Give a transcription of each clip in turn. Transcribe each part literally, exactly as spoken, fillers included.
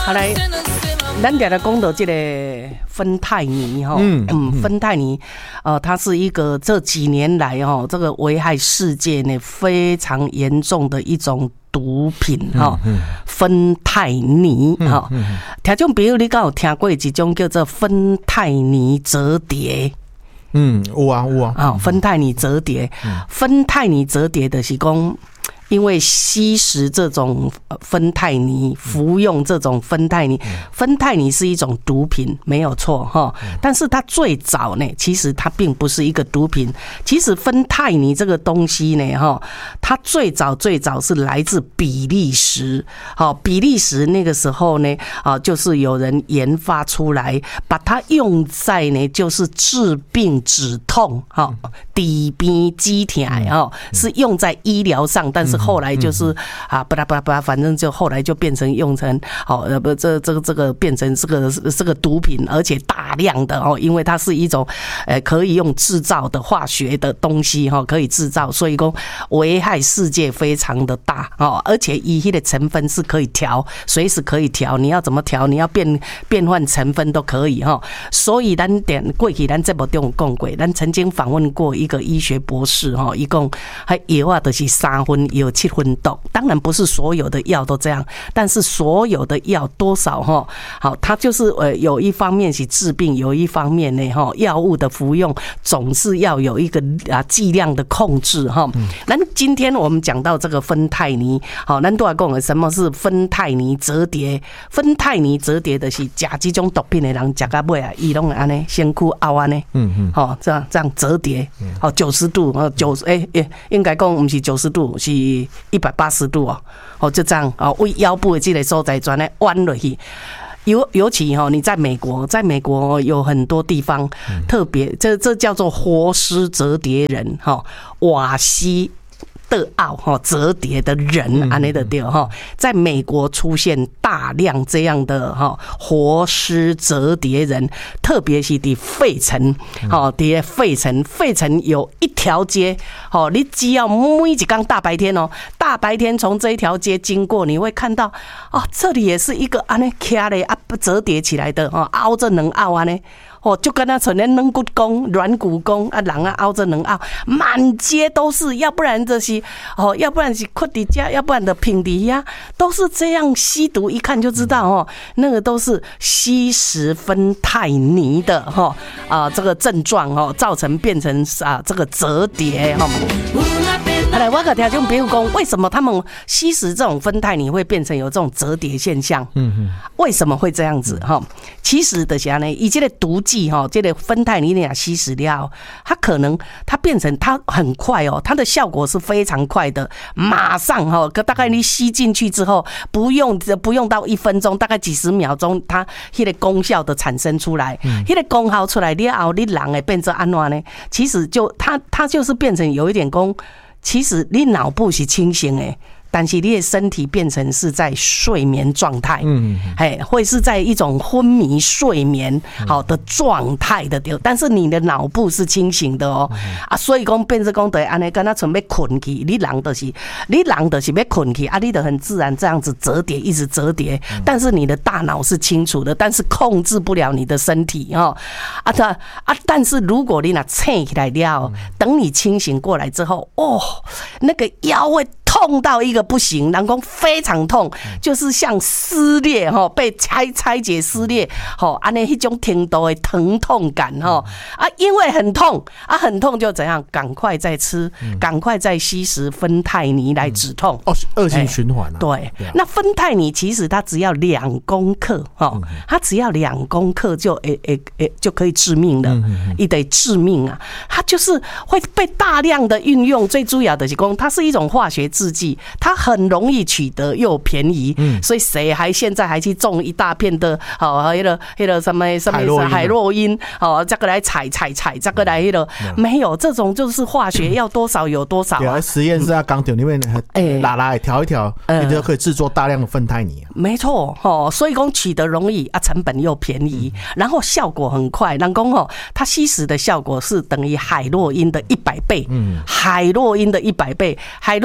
好来，咱俩来讲到这个芬太尼哈，嗯嗯，芬太尼，呃，它是一个这几年来哈，这个危害世界呢非常严重的一种毒品哈，芬太尼哈。听众朋友，你敢有听过一种叫做芬太尼折叠？ 嗯，有啊有啊。 啊，芬太尼折叠，芬太尼折叠的是讲。因为吸食这种芬太尼，服用这种芬太尼，芬太尼是一种毒品，没有错哈。但是它最早呢，其实它并不是一个毒品。其实芬太尼这个东西呢，哈，它最早最早是来自比利时。好，比利时那个时候呢，啊，就是有人研发出来，把它用在呢，就是治病止痛，哈，治病止痛，哈，是用在医疗上，但是。后来就是啊，巴拉巴拉巴拉，反正就后来就变成用成好呃不这这个这个变成这个这个毒品，而且大量的哦，因为它是一种呃可以用制造的化学的东西哈，可以制造，所以说危害世界非常的大哦，而且一些的成分是可以调，随时可以调，你要怎么调，你要变变换成分都可以哈。所以咱点过去咱这部中讲过，咱曾经访问过一个医学博士哈，一共还药啊都是三分药。七分毒，当然不是所有的药都这样，但是所有的药多少哈，好，它就是呃有一方面是治病，有一方面呢哈，药物的服用总是要有一个啊剂量的控制哈。那今天我们讲到这个芬太尼，好，咱都要讲什么是芬太尼折叠？芬太尼折叠的是吃这种毒品的人吃到尾啊，伊拢安尼先哭凹安尼，嗯嗯，好，这样这样折叠，好九十度，哦九哎哎，应该讲不是九十度是。一百八十度哦，哦就这样哦，为腰部的这个所在转来弯落去。尤尤其哈，你在美国，在美国有很多地方特别，这这叫做活尸折叠人哈，瓦西。的奥哈折叠的人安内的对哈，在美国出现大量这样的哈活尸折叠人，特别是在费城，哈，在费城，费城有一条街，哦，你只要每一天大白天哦，大白天从这一条街经过，你会看到哦，这里也是一个安内卡的啊折叠起来的哦，凹着能凹安内。哦，就跟他成了软骨功、软骨功啊，人啊凹着能凹，满街都是，要不然就是哦，要不然是困底家，要不然的平底呀，都是这样吸毒，一看就知道哦，那个都是吸食芬太尼的哈啊，这个症状哦，造成变成啊这个折叠哈。好来，我可听众朋友讲，为什么他们吸食这种芬太尼会变成有这种折叠现象？嗯嗯，为什么会这样子哈？其实的啥呢？以这个毒剂哈，这个芬太尼你俩吸食了，它可能它变成它很快哦，它的效果是非常快的，马上哈，大概你吸进去之后，不用不用到一分钟，大概几十秒钟，它那个功效的产生出来，那个功效出来了后，你人会变成安怎呢？其实就它它就是变成有一点功。其实你脑部是清醒的，但是你的身体变成是在睡眠状态，嗯，哎，会是在一种昏迷睡眠好的状态的，但是你的脑部是清醒的哦，啊，所以讲变成讲对，安尼跟他准备困去，你人就是你人就是要困去，啊，你就很自然这样子折叠，一直折叠，但是你的大脑是清楚的，但是控制不了你的身体哈，啊，他啊，但是如果你那醒起来了，等你清醒过来之后，哦，那个腰会。痛到一个不行，人讲非常痛，就是像撕裂哈，被拆拆解撕裂，吼，安尼一种程度的疼痛感哈啊，因为很痛啊，很痛就怎样，赶快再吃，赶快再吸食芬太尼来止痛。 哦，恶性循环啊。 对，那芬太尼其实它只要两公克哈，它只要两公克就诶诶诶就可以致命了，一得致命啊，它就是会被大量的运用，最主要的是讲它是一种化学制剂，它很容易取得又便宜，嗯、所以谁还现在还去种一大片的，好、哦，那个那个什么什么海洛因，好、哦，这个来采采采，这个来那个、嗯、没有这种就是化学要多少有多少、啊。 对，实验室啊，钢铁里面拉拉调一调，你就可以制作大量的芬太尼、啊。 没错，哦，所以讲取得容易啊，成本又便宜，嗯、然后效果很快。人讲哦，它吸食的效果是等于海洛因的一百倍，嗯，海洛因的一百倍，海洛因可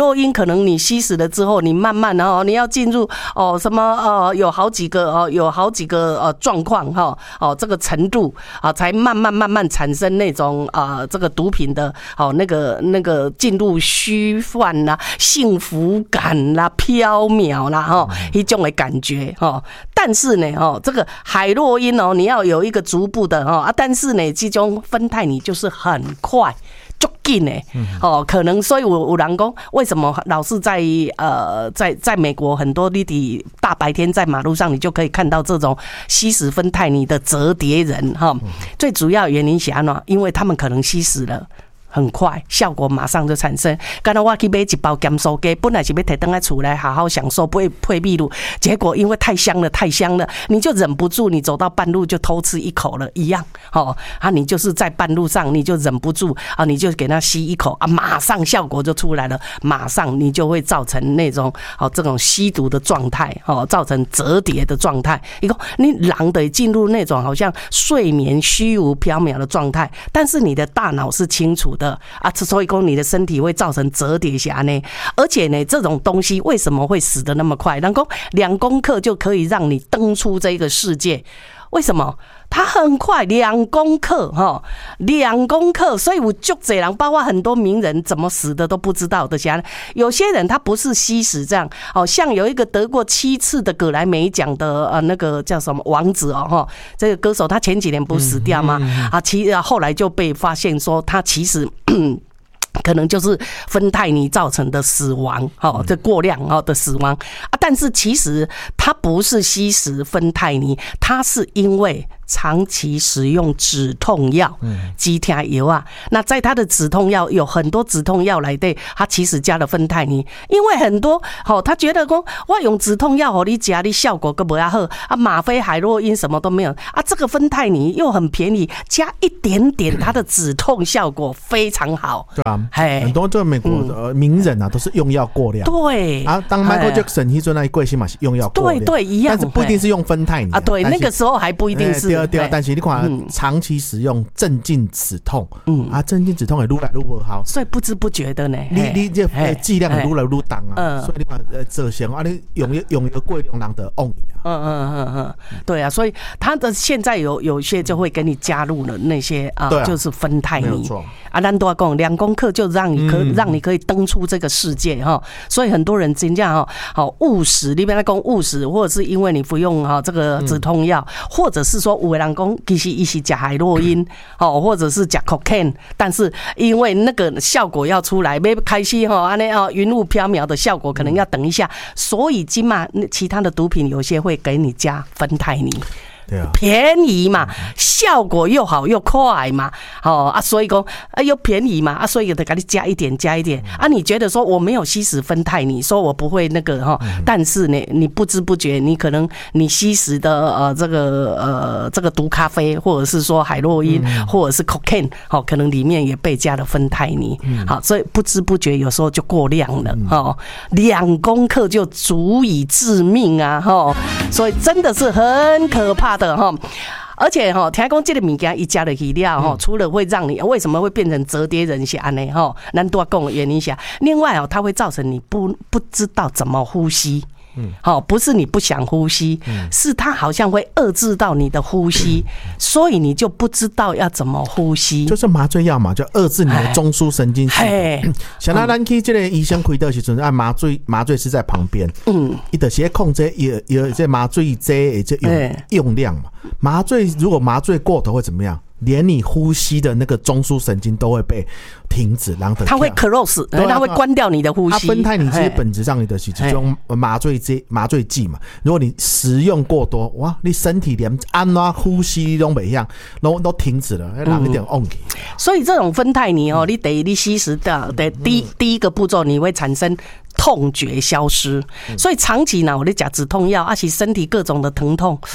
可能你吸食了之后，你慢慢哦，你要进入哦什么呃，有好几个哦，有好几个呃状况哈哦这个程度啊，才慢慢慢慢产生那种啊这个毒品的哦那个那个进入虚幻啦、幸福感啦、飘渺啦哈一种的感觉哈。但是呢哦，这个海洛因哦，你要有一个逐步的哈啊，但是呢，这种芬太尼就是很快。足紧呢，哦，可能所以有有人讲，为什么老是在呃在在美国很多你的大白天在马路上，你就可以看到这种吸食芬太尼的折叠人哈？最主要原因是安怎？因为他们可能吸食了。很快，效果马上就产生。刚才我去买一包咸酥鸡，本来是要摕回来厝来好好享受配配秘鲁，结果因为太香了，太香了，你就忍不住，你走到半路就偷吃一口了，一样哦。啊，你就是在半路上，你就忍不住啊，你就给它吸一口啊，马上效果就出来了，马上你就会造成那种哦这种吸毒的状态哦，造成折叠的状态。一个你狼得进入那种好像睡眠虚无缥缈的状态，但是你的大脑是清楚的。啊，所以说你的身体会造成折叠下呢，而且呢，这种东西为什么会死得那么快？然后两公克就可以让你登出这个世界，为什么？它很快，两公克哈，两公克，所以我就这样，包括很多名人怎么死的都不知道的。像有些人他不是吸食这样，哦，像有一个得过七次的葛莱美奖的呃那个叫什么王子哦哈，这个歌手他前几年不是死掉吗？啊，其后来就被发现说他其实。可能就是芬太尼造成的死亡，哦，这过量哦的死亡啊，但是其实他不是吸食芬太尼，他是因为长期使用止痛药，止痛药啊。那在他的止痛药有很多止痛药来的，他其实加了芬太尼，因为很多哦，他觉得说我用止痛药哦，你加你效果更不要好啊，吗啡、海洛因什么都没有啊，这个芬太尼又很便宜，加一点点，它的止痛效果非常好， 对啊。很多这美国的名人啊，都是用药过量。 对啊，当 Michael Jackson 那时候那一贵姓嘛是用药过量， 对对一样， 但是不一定是用芬太尼啊。对，那个时候还不一定是。 对对，但是你看长期使用镇静止痛，嗯啊，镇静止痛也愈来愈不好， 所以不知不觉的呢， 你你这剂量也愈来愈重啊。所以你看呃，这些啊，你用用一个过量人的忘你啊。嗯嗯嗯嗯，对啊， 所以他的现在有有些就会给你加入了那些啊，就是芬太尼。没有错啊，咱都要讲两公克就让你可让你可以登出这个世界哈，所以很多人真正哈好误食，你别来讲误食，或者是因为你服用哈这个止痛药，或者是说有的人讲其实伊是吃海洛因哦，或者是吃 cocaine， 但是因为那个效果要出来，要开始哈安尼哦云雾缥缈的效果可能要等一下，所以今嘛其他的毒品有些会给你加芬太尼。对啊，便宜嘛，效果又好又快嘛，哦啊，所以说啊又便宜嘛，啊，所以得给你加一点加一点啊。你觉得说我没有吸食芬太尼，说我不会那个哈，但是呢，你不知不觉你可能你吸食的呃这个呃这个毒咖啡，或者是说海洛因，或者是 cocaine， 好，可能里面也被加了芬太尼，好，所以不知不觉有时候就过量了哦，两公克就足以致命啊，哈，所以真的是很可怕。而且哈，听讲这个物件一加了去了哈，除了会让你为什么会变成折叠人下呢？哈，咱多讲原因下，另外哦，它会造成你不不知道怎么呼吸。嗯，好，不是你不想呼吸，是它好像会遏制到你的呼吸，所以你就不知道要怎么呼吸。 就是麻醉药嘛，就遏制你的中枢神经系统。像那咱去这个医生开刀时阵，按麻醉麻醉师在旁边，嗯，伊就先控制有有这麻醉剂这用用量嘛。麻醉如果麻醉过头会怎么样？连你呼吸的那个中枢神经都会被停止，然后它会 close， 它会关掉你的呼吸。 它芬太尼其实本质上的是这种麻醉剂，麻醉剂嘛。如果你食用过多，哇，你身体连按啊呼吸都没样，都都停止了，让一点忘记。 所以这种芬太尼哦，你得你吸食的的第第一个步骤，你会产生痛觉消失，所以长期呢，我在讲止痛药，而且身体各种的疼痛，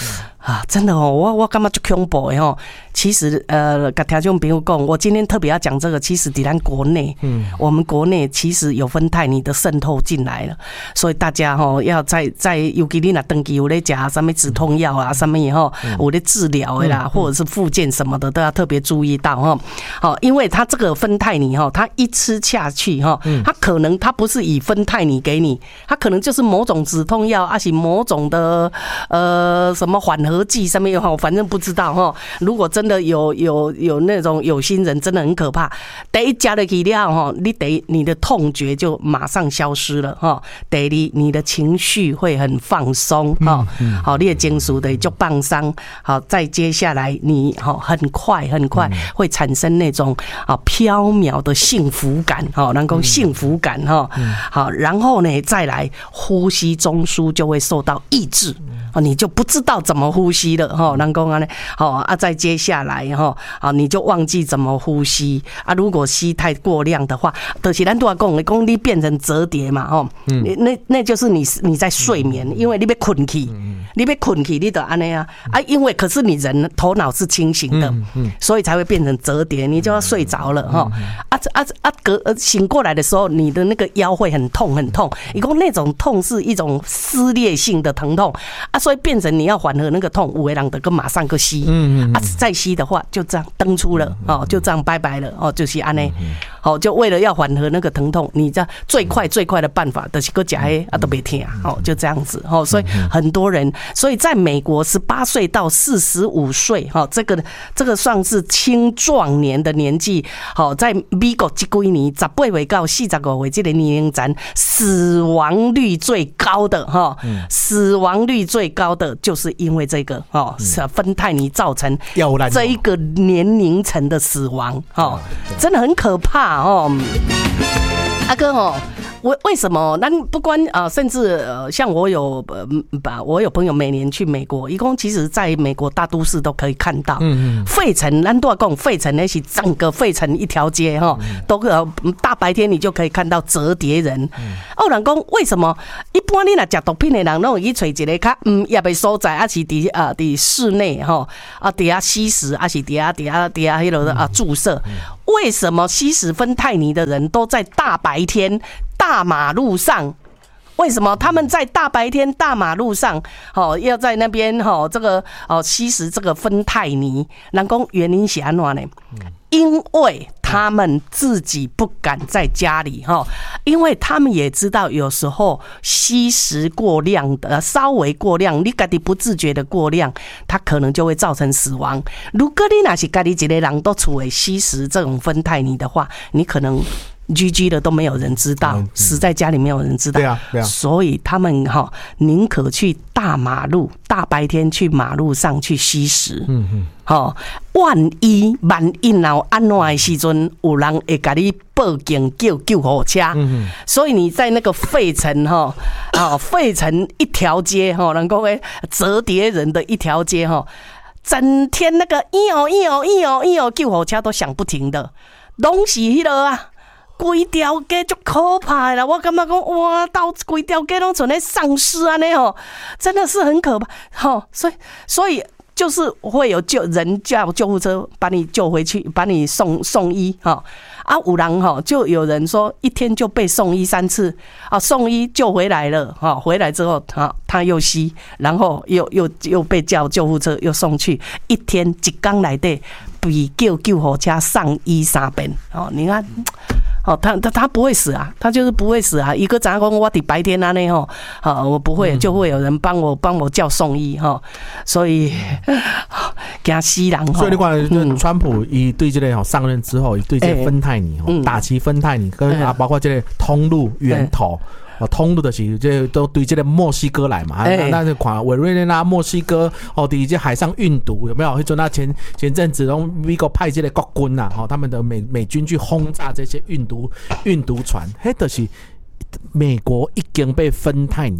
啊，真的哦，我我感觉就恐怖的哦。其实呃，跟听众朋友讲，我今天特别要讲这个，其实在咱国内，嗯，我们国内其实有芬太尼的渗透进来了，所以大家哈要在在，尤其你若长期有咧食什么止痛药啊，什么以后有咧治疗的啦，或者是复健什么的，都要特别注意到哈。好，因为它这个芬太尼哈，它一吃下去哈，它可能它不是以芬太尼给你，它可能就是某种止痛药，还是某种的呃什么缓和剂什么也好，反正不知道哈。如果真的有有有那种有心人，真的很可怕。第一加了去了哈，你得你的痛觉就马上消失了哈。第二，你的情绪会很放松哈。好，你的情绪的就放松。好，再接下来你好很快很快会产生那种啊飘渺的幸福感哈，能够幸福感哈。好，然后呢再来呼吸中枢就会受到抑制，你就不知道怎么呼吸了哈。能够呢好啊，再接下来哈啊你就忘记怎么呼吸啊。如果吸太过量的话，就是咱都要讲，讲你变成折叠嘛哈。那那就是你你在睡眠，因为你被困起，你被困起，你得安尼啊啊，因为可是你人头脑是清醒的，所以才会变成折叠，你就要睡着了哈。啊啊啊！隔醒过来的时候，你的那个腰会很痛很痛，一共那种痛是一种撕裂性的疼痛啊，所以变成你要缓和那个痛，有的人的跟马上个吸，啊再吸的话就这样登出了哦，就这样拜拜了哦，就是安尼。好，就为了要缓和那个疼痛，你这最快最快的办法就是个假黑啊都别听哦，就这样子哦。所以很多人，所以在美国十八岁到四十五岁哈，这个这个算是青壮年的年纪。好，在美国这几年十八岁到四十五岁这个年龄层，死亡率最高的哈，死亡率最高的就是因为这个哦，是芬太尼造成这一个年龄层的死亡哦，真的很可怕。哦，阿哥哦，为为什么？那不管啊，甚至呃，像我有呃，把我有朋友每年去美国，一共其实在美国大都市都可以看到，嗯嗯，费城，咱都要讲费城那是整个费城一条街哈，都呃大白天你就可以看到折叠人。哦，人讲为什么？一般你若食毒品的人，拢去找一个较嗯也袂所在，还是伫啊伫室内哈啊伫遐吸食，还是伫遐伫遐伫遐迄落啊注射。为什么吸食芬太尼的人都在大白天大马路上？为什么他们在大白天大马路上，哦，要在那边哈这个哦吸食这个芬太尼？人讲原因是安怎呢？因为他们自己不敢在家里哈，因为他们也知道有时候吸食过量的，稍微过量，你自己不自觉的过量，它可能就会造成死亡。如果你那是自己一个人都处为吸食这种芬太尼的话，你可能G G 的都没有人知道，死在家里没有人知道。对啊，对啊。所以他们哈宁可去大马路、大白天去马路上去吸食。嗯嗯。好，万一万一闹安怎的时阵，有人会给你报警叫救护车。嗯嗯。所以你在那个费城哈啊，费城一条街哈，能够诶折叠人的一条街哈，整天那个咦哦咦哦咦哦咦哦，救护车都响不停的，拢是迄落啊。规条街就可怕了，我感觉讲哇，到规条街拢存在丧尸啊，那吼，真的是很可怕。好，所以所以就是会有救人叫救护车把你救回去，把你送送医哈。啊，有人哈，就有人说一天就被送医三次啊，送医救回来了哈，回来之后他他又吸，然后又又又被叫救护车又送去，一天一天内底比叫救护车上医三遍哦，你看。哦，他他他不会死啊，他就是不会死啊。一个早上我的白天啊那吼，啊我不会，就会有人帮我帮我叫送医哈，所以惊死人。 所以你看，川普伊对这个吼上任之后，伊对这个芬太尼吼打击芬太尼，跟啊包括这个通路源头。哦，通路的是这都对这个墨西哥来嘛，欸、那那看委瑞内拉墨西哥哦，对这海上运毒有没有？就那前前阵子，用美国派这个国军呐，哦，他们的美美军去轰炸这些运毒运毒船，嘿，就是美国已经被芬太尼给毒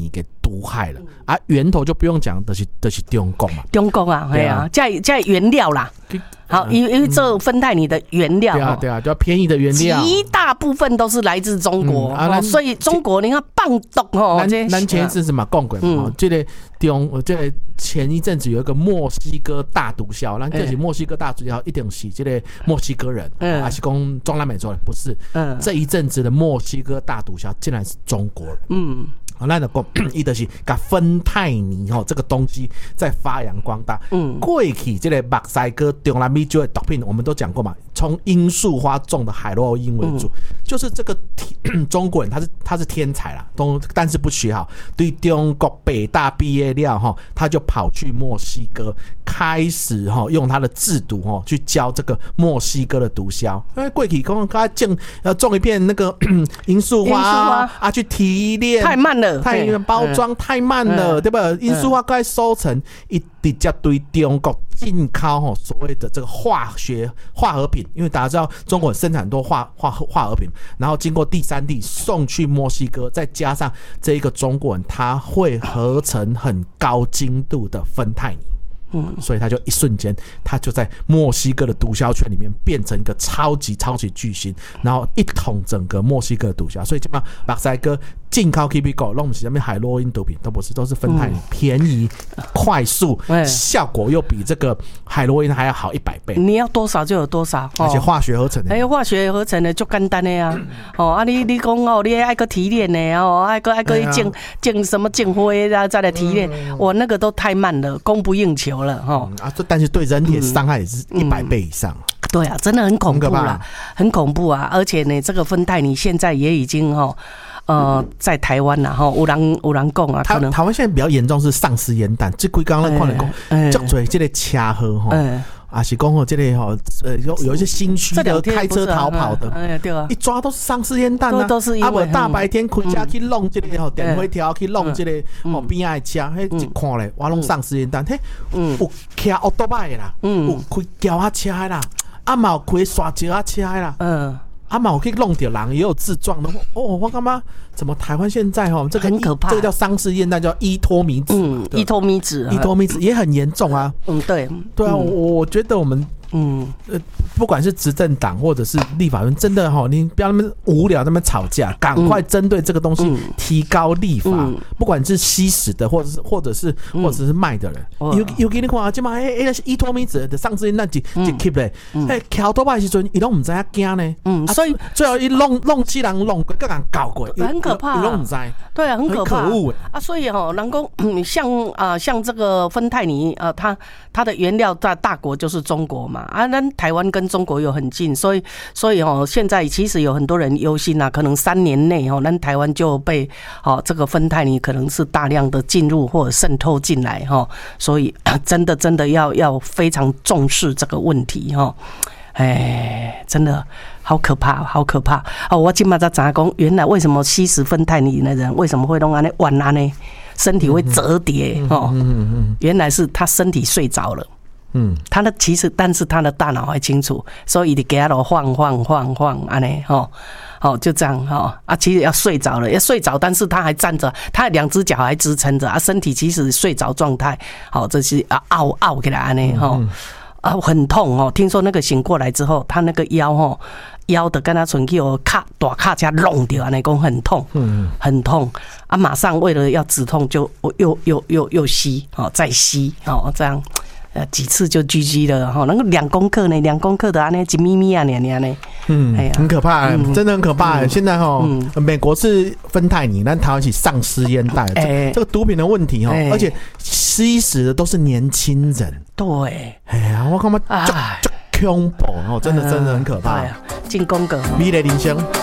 毒害了啊，源头就不用讲，就是就是中国嘛， 中国啊，对啊，这这原料啦。好，因为因为这芬太尼的原料， 对啊对啊，就便宜的原料， 极大部分都是来自中国、嗯啊哦、所以中国你看棒毒哦， 咱咱前一阵子嘛讲过嘛，嗯、这个中这个前一阵子有一个墨西哥大毒枭，咱就是墨西哥大毒枭一定是这个墨西哥人，嗯、还是讲中南美洲人？不是，嗯，这一阵子的墨西哥大毒枭竟然是中国人，嗯。那就讲，伊就是把芬太尼吼这个东西在发扬光大。嗯，过去这个墨西哥中南美洲的毒品，我们都讲过嘛，从罂粟花种的海洛因为主，嗯、就是这个中国人他是他是天才啦，都但是不学好，对中国北大毕业了哈，他就跑去墨西哥，开始哈用他的制毒哈去教这个墨西哥的毒枭。因为过去刚刚种要种一片那个罂粟花啊，去提炼太慢了。 太包装太慢了，对吧？罂粟花该收成，一直接对中国进口所谓的这个化学化合品，因为大家知道中国生产很多化化化合品，然后经过第三地送去墨西哥，再加上这一个中国人他会合成很高精度的芬太尼。嗯，所以他就一瞬间，他就在墨西哥的毒枭圈里面变成一个超级超级巨星，然后一统整个墨西哥的毒枭。所以基本上墨西哥进口 K B 狗弄什么海洛因毒品都不是，都是芬太尼，嗯、便宜、快速，嗯、效果又比这个海洛因还要好一百倍。 你要多少就有多少， 而且化学合成的。 哎，化学合成的就简单的呀、啊。哦啊，你你讲哦，你爱个提炼的哦，爱个爱个净净什么净灰啊，再来提炼，嗯、我那个都太慢了，供不应求。嗯、 啊，但是对人体的伤害也是一百倍以上、嗯嗯。对啊，真的很恐怖啦，很恐怖啊！而且呢，这个芬太尼现在也已经哈，呃，在台湾啦哈，有人有人讲啊，可能台湾现在比较严重是丧尸烟弹，这规刚刚看了讲，足多这个车祸哈。啊，是讲吼，这里吼，呃，有有一些新区的开车逃跑的， 哎呀，对啊， 一抓都是丧尸烟弹啊， 都是因为啊， 不大白天开车去弄这里吼，电灰条去弄这里吼边仔的车，嘿，一看咧，哇，拢丧尸烟弹，嘿，有开奥多拜的啦，有开轿仔车的啦，啊，嘛有开沙石仔车的啦，嗯。啊嘛，我可以弄掉人，也有自撞的哦。我干嘛？怎么台湾现在哈这个很可怕？ 这个叫丧尸烟弹，叫依托米酯。 嗯，依托米酯， 依托米酯也很严重啊。 嗯，对， 对啊，我我觉得我们嗯呃，不管是执政党或者是立法院，真的哈，你不要那么无聊那么吵架，赶快针对这个东西提高立法。嗯、不管是吸食的，或者是或者是、嗯、或者是卖的人，有有给你看啊，今嘛哎哎依托米酯的丧尸烟弹一一 keep 嘞，哎桥多摆的时阵，伊拢唔知影惊呢。嗯，所以最后一弄弄起人弄过，各人搞过， 很可怕、啊。 伊拢唔知。 对啊，很可怕。 很可恶啊！所以哈，人工像啊、呃、像这个芬太尼啊、呃，它它的原料大大国就是中国嘛啊，那台湾跟中国又很近，所以所以哦，现在其实有很多人忧心啊，可能三年内哦，那台湾就被哦这个芬太尼可能是大量的进入或者渗透进来哈，所以真的真的要要非常重视这个问题哈。哎，真的好可怕，好可怕哦！我今嘛才知讲，原来为什么吸食芬太尼的人为什么会弄安尼弯安尼，身体会折叠哦？原来是他身体睡着了。嗯，他的其实，但是他的大脑还清楚，所以你给他都晃晃晃晃安尼吼，好就这样哈啊，其实要睡着了，要睡着，但是他还站着，他两只脚还支撑着啊，身体其实睡着状态，好，这是啊拗拗起来安尼吼。啊，很痛哦！听说那个醒过来之后，他那个腰哦，腰的跟他存去哦，卡大卡车弄掉，那讲很痛，嗯，很痛啊！马上为了要止痛，就又又又又吸哦，再吸哦，这样呃几次就 G G 了哈。那个两公克呢，两公克的啊，那几咪咪啊，那那呢， 嗯，哎呀，很可怕，嗯、真的很可怕。嗯、现在哈，嗯、美国是芬太尼，但台湾是丧尸烟弹，哎、这个毒品的问题哈，哎、而且吸食的都是年轻人。对，哎呀，我感觉就就恐怖哦，真的真的很可怕。进攻个，美丽人生。